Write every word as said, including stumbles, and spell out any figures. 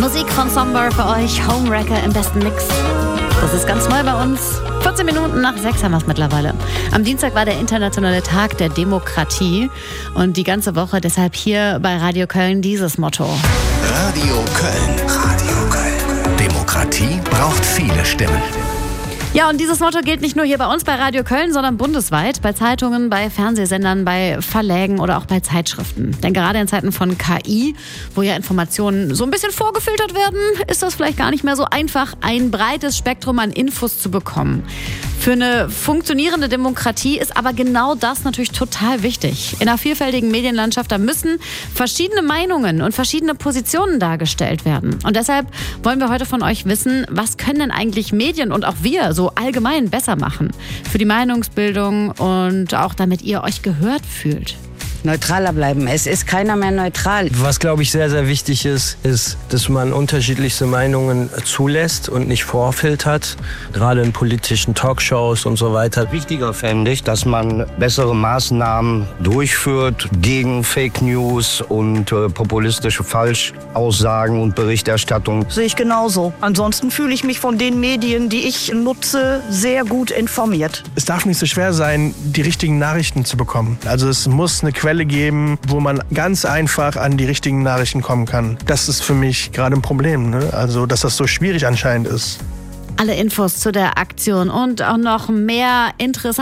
Musik von Somber für euch, Homewrecker im besten Mix. Das ist ganz neu bei uns. vierzehn Minuten nach sechs haben wir es mittlerweile. Am Dienstag war der internationale Tag der Demokratie und die ganze Woche deshalb hier bei Radio Köln dieses Motto. Radio Köln. Radio Köln. Demokratie braucht viele Stimmen. Ja, und dieses Motto gilt nicht nur hier bei uns bei Radio Köln, sondern bundesweit, bei Zeitungen, bei Fernsehsendern, bei Verlägen oder auch bei Zeitschriften. Denn gerade in Zeiten von K I, wo ja Informationen so ein bisschen vorgefiltert werden, ist das vielleicht gar nicht mehr so einfach, ein breites Spektrum an Infos zu bekommen. Für eine funktionierende Demokratie ist aber genau das natürlich total wichtig. In einer vielfältigen Medienlandschaft, da müssen verschiedene Meinungen und verschiedene Positionen dargestellt werden. Und deshalb wollen wir heute von euch wissen, was können denn eigentlich Medien und auch wir so allgemein besser machen für die Meinungsbildung und auch damit ihr euch gehört fühlt. Neutraler bleiben. Es ist keiner mehr neutral. Was, glaube ich, sehr, sehr wichtig ist, ist, dass man unterschiedlichste Meinungen zulässt und nicht vorfiltert. Gerade in politischen Talkshows und so weiter. Wichtiger fände ich, dass man bessere Maßnahmen durchführt gegen Fake News und äh, populistische Falschaussagen und Berichterstattung. Sehe ich genauso. Ansonsten fühle ich mich von den Medien, die ich nutze, sehr gut informiert. Es darf nicht so schwer sein, die richtigen Nachrichten zu bekommen. Also es muss eine Quelle geben, wo man ganz einfach an die richtigen Nachrichten kommen kann. Das ist für mich gerade ein Problem, ne? Also, dass das so schwierig anscheinend ist. Alle Infos zu der Aktion und auch noch mehr interessante